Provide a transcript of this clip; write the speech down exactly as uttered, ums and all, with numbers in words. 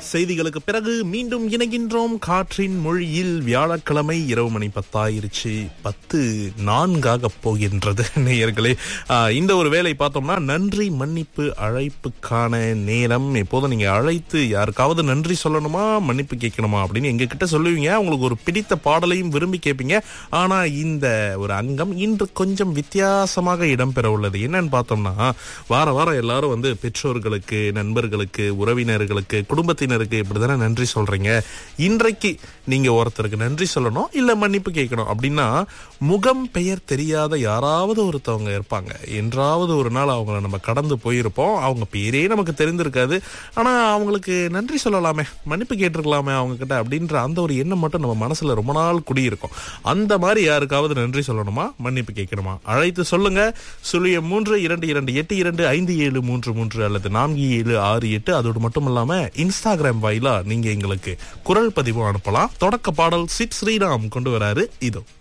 செய்திகளுக்கு பிறகு மீண்டும் இணைகின்றோம். காற்றின் மொழியில் வியாழக்கிழமை இரவு மணி பத்தாயிருச்சு, பத்து நான்காக போகின்றது நேயர்களே. இந்த ஒரு வேலை பார்த்தோம்னா நன்றி மன்னிப்பு அழைப்புக்கான நேரம். எப்போதும் நீங்க அழைத்து யாருக்காவது நன்றி சொல்லணுமா மன்னிப்பு கேட்கணுமா அப்படின்னு எங்க கிட்ட சொல்லுவீங்க. உங்களுக்கு ஒரு பிடித்த பாடலையும் விரும்பி கேட்பீங்க. ஆனா இந்த ஒரு அங்கம் இன்று கொஞ்சம் வித்தியாசமாக இடம்பெற உள்ளது. என்னன்னு பார்த்தோம்னா, வார வாரம் எல்லாரும் வந்து பெற்றோர்களுக்கு, நண்பர்களுக்கு, உறவினர்களுக்கு, குடும்பத்தினருக்கு இப்படிதானே நன்றி சொல்றீங்க. இன்றைக்கு நீங்க ஒருத்தருக்கு நன்றி சொல்லணும் இல்ல மன்னிப்பு கேட்கணும் அப்படின்னா, முகம் பெயர் தெரியாத யாராவது ஒருத்தவங்க இருப்பாங்க. என்றாவது ஒரு நாள் அவங்கள நம்ம கடந்து போயிருப்போம். அவங்க பேரே நமக்கு தெரிந்திருக்காது. ஆனா அவங்களுக்கு நன்றி சொல்லலாமே, மன்னிப்பு கேட்டிருக்கலாமே அவங்க கிட்ட அப்படின்ற அந்த ஒரு எண்ணம் மட்டும் நம்ம மனசுல ரொம்ப நாள் குடியிருக்கும். அந்த மாதிரி யாருக்காவது நன்றி சொல்லணுமா மன்னிப்பு கேட்கணுமா, அழைத்து சொல்லுங்க. சுழியம் மூன்று இரண்டு இரண்டு எட்டு இரண்டு ஐந்து ஏழு மூன்று மூன்று அல்லது நான்கு ஏழு ஆறு எட்டு. அதோடு மட்டும் இல்லாம இன்ஸ்டாகிராம் வாயிலா நீங்க எங்களுக்கு குரல் பதிவு அனுப்பலாம். தொடக்க பாடல் சிட் ஸ்ரீராம் கொண்டு வராரு, இதோ.